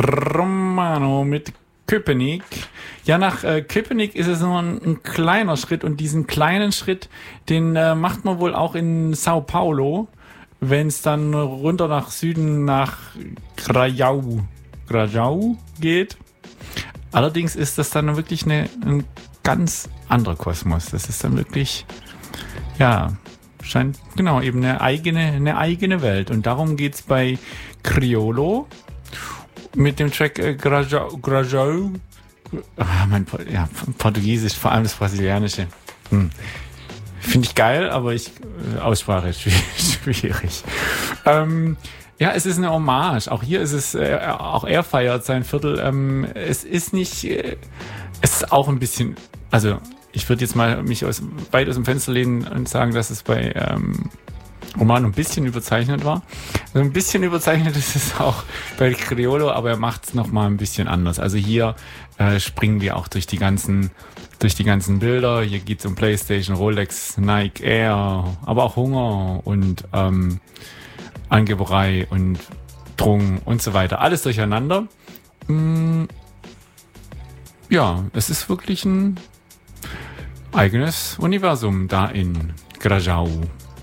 Romano mit Köpenick. Ja, nach Köpenick ist es nur ein kleiner Schritt und diesen kleinen Schritt, den macht man wohl auch in Sao Paulo, wenn es dann runter nach Süden nach Grajaú geht. Allerdings ist das dann wirklich ein ganz anderer Kosmos. Das ist dann wirklich, ja, scheint genau eben eine eigene Welt. Und darum geht's bei Criollo mit dem Track Grajaú. Portugiesisch, vor allem das Brasilianische. Finde ich geil, aber Aussprache ist schwierig. Ja, es ist eine Hommage. Auch hier ist es, auch er feiert sein Viertel. Es ist nicht, es ist auch ein bisschen, also ich würde jetzt mal mich weit aus dem Fenster lehnen und sagen, dass es bei Romano ein bisschen überzeichnet war. Also ein bisschen überzeichnet ist es auch bei Criollo, aber er macht es nochmal ein bisschen anders. Also hier springen wir auch durch die ganzen Bilder. Hier geht es um PlayStation, Rolex, Nike, Air, aber auch Hunger und Angeberei und Drogen und so weiter. Alles durcheinander. Ja, es ist wirklich ein eigenes Universum da in Grajaú.